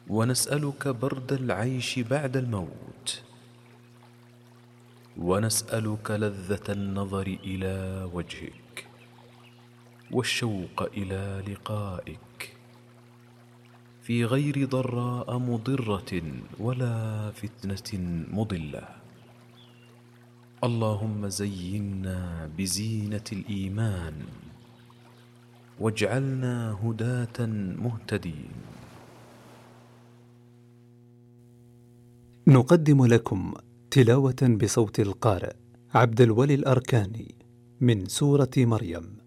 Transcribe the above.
ونسألك برد العيش بعد الموت، ونسألك لذة النظر إلى وجهك والشوق إلى لقائك في غير ضراء مضرة ولا فتنة مضلة. اللهم زينا بزينة الإيمان واجعلنا هداة مهتدين. نقدم لكم تلاوة بصوت القارئ عبد الولي الأركاني من سورة مريم.